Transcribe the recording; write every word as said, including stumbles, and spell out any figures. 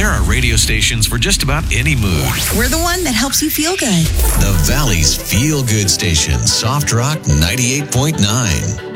There are radio stations for just about any mood. We're the one that helps you feel good. The Valley's Feel Good Station, Soft Rock ninety-eight point nine.